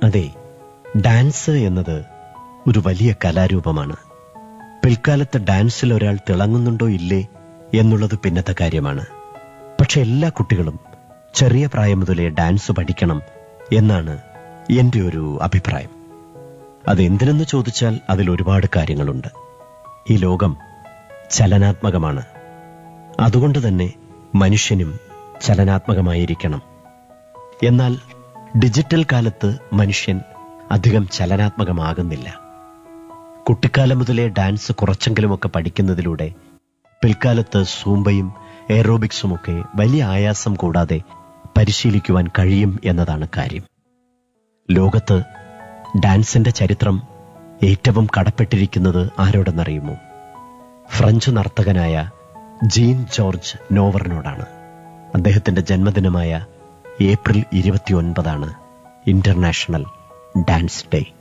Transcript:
അതെ, ഡാൻസ് എന്നത് ഒരു വലിയ കലാരൂപമാണ്. പിൽക്കാലത്ത് ഡാൻസിൽ ഒരാൾ തിളങ്ങുന്നുണ്ടോ ഇല്ലേ എന്നുള്ളത് പിന്നത്തെ കാര്യമാണ്. പക്ഷെ എല്ലാ കുട്ടികളും ചെറിയ പ്രായം മുതലേ ഡാൻസ് പഠിക്കണം എന്നാണ് എൻ്റെ ഒരു അഭിപ്രായം. അതെന്തിനെന്ന് ചോദിച്ചാൽ അതിൽ ഒരുപാട് കാര്യങ്ങളുണ്ട്. ഈ ലോകം ചലനാത്മകമാണ്. അതുകൊണ്ട് തന്നെ മനുഷ്യനും ചലനാത്മകമായിരിക്കണം. എന്നാൽ ഡിജിറ്റൽ കാലത്ത് മനുഷ്യൻ അധികം ചലനാത്മകമാകുന്നില്ല. കുട്ടിക്കാലം മുതലേ ഡാൻസ് കുറച്ചെങ്കിലുമൊക്കെ പഠിക്കുന്നതിലൂടെ പിൽക്കാലത്ത് സൂംബയും എയറോബിക്സുമൊക്കെ വലിയ ആയാസം കൂടാതെ പരിശീലിക്കുവാൻ കഴിയും എന്നതാണ് കാര്യം. ലോകത്ത് ഡാൻസിന്റെ ചരിത്രം ഏറ്റവും കടപ്പെട്ടിരിക്കുന്നത് ആരോടെന്നറിയുമോ? French നർത്തകനായ gene George നോവറിനോടാണ്. അദ്ദേഹത്തിന്റെ ജന്മദിനമായ ഏപ്രിൽ 29 ഇന്റർനാഷണൽ ഡാൻസ് ഡേ.